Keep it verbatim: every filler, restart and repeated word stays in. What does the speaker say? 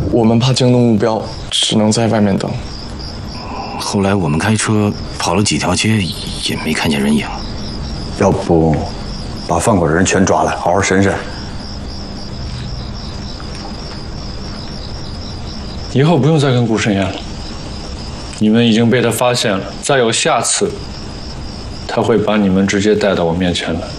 我们怕惊动目标，只能在外面等。 后来我们开车跑了几条街，也没看见人影。 要不，把放火的人全抓来，好好审审。 以后不用再跟顾胜言了，你们已经被他发现了，再有下次，他会把你们直接带到我面前来。